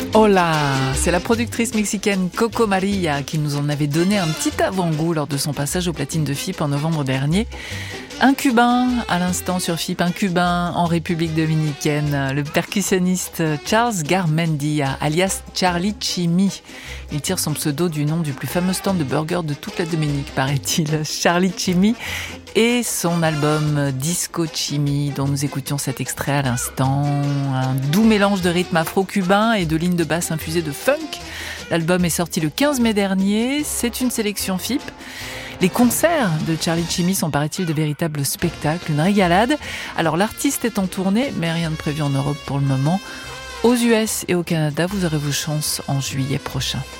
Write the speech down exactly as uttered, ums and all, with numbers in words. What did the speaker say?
Hola, c'est la productrice mexicaine Coco Maria qui nous en avait donné un petit avant-goût lors de son passage aux platines de F I P en novembre dernier. Un Cubain, à l'instant sur F I P, un Cubain en République Dominicaine, le percussionniste Charles Garmendia, alias Charlie Chimmy. Il tire son pseudo du nom du plus fameux stand de burgers de toute la Dominique, paraît-il, Charlie Chimmy, et son album Disco Chimmy, dont nous écoutions cet extrait à l'instant. Un doux mélange de rythme afro-cubain et de lignes de basse infusées de funk. L'album est sorti le quinze mai dernier, c'est une sélection F I P. Les concerts de Charlie Chimmy sont, paraît-il, de véritables spectacles, une régalade. Alors l'artiste est en tournée, mais rien de prévu en Europe pour le moment. Aux U S et au Canada, vous aurez vos chances en juillet prochain.